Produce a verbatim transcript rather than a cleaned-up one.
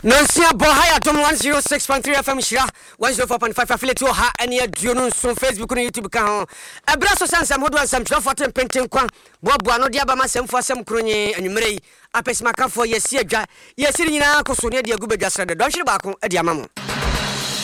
Nansia Bohaya Dom one oh six point three F M Shira one oh four point five affiliate to ha any aduno so Facebook and YouTube kan. Abraso sansam hodo ansam fourteen penten kwa boaboa no dia ba masem fo asem kronye anwumrei apesmaka fo yesi adwa yesi nyina koso ne dia gu badwasre de don hwere baako ade amamo.